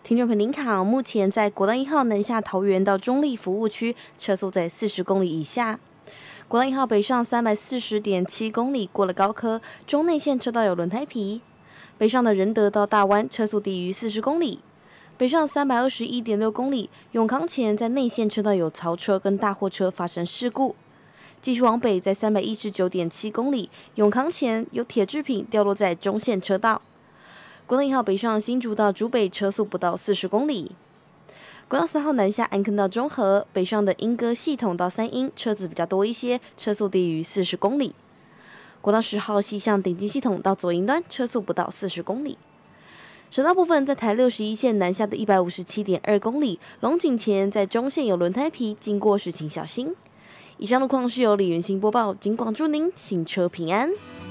听众朋友您好，目前在国道1号南下桃园到中立服务区，车速在40公里以下。国道1号北上340.7公里，过了高科，中内线车道有轮胎皮。北上的仁德到大湾，车速低于40公里。北上321.6公里，永康前在内线车道有槽车跟大货车发生事故。继续往北，在319.7公里，永康前有铁制品掉落在中线车道。国道1号北上新竹到竹北，车速不到40公里。国道4号南下安坑到中和，北上的莺歌系统到三莺，车子比较多一些，车速低于40公里。国道10号西向顶金系统到左营端，车速不到40公里。省道部分，在台61线南下的157.2公里，龙井前在中线有轮胎皮，经过时请小心。以上路况是由李元兴播报，警广祝您行车平安。